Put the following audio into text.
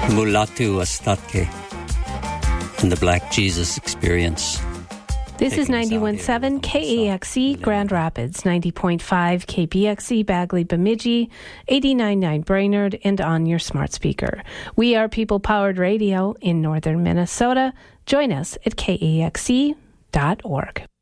Mulatu Astatke and the Black Jesus Experience. This is 91.7 KAXE Grand Rapids, 90.5 KPXE Bagley Bemidji, 89.9 Brainerd, and on your smart speaker. We are people-powered radio in northern Minnesota. Join us at kaxe.org.